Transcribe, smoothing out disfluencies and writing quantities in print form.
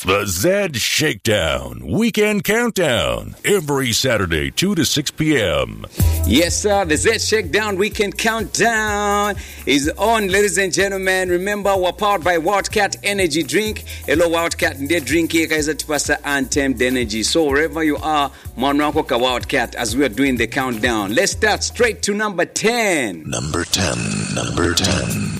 The Z Shakedown Weekend Countdown. Every Saturday, 2 to 6 p.m. Yes, sir. The Z Shakedown Weekend Countdown is on, ladies and gentlemen. Remember, we're powered by Wildcat Energy Drink. Hello, Wildcat. Nde drink here, guys, at Pasta Anthem Energy. So, wherever you are, Manwako ka Wildcat, as we are doing the countdown. Let's start straight to number 10. Number 10.